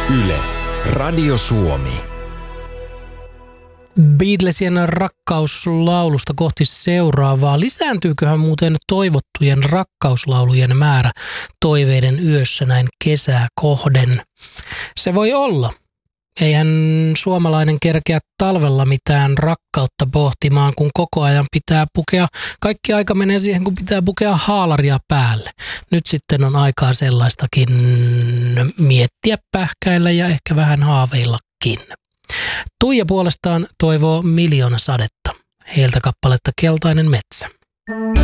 Yle, Radio Suomi. Beatlesien rakkauslaulusta kohti seuraavaa. Lisääntyyköhän muuten toivottujen rakkauslaulujen määrä toiveiden yössä näin kesää kohden? Se voi olla. Eihän suomalainen kerkeä talvella mitään rakkautta pohtimaan, kun koko ajan pitää pukea. Kaikki aika menee siihen, kun pitää pukea haalaria päälle. Nyt sitten on aikaa sellaistakin miettiä, pähkäillä ja ehkä vähän haaveillakin. Tuija puolestaan toivoo 1 000 000 sadetta. Heiltä kappaletta Keltainen metsä.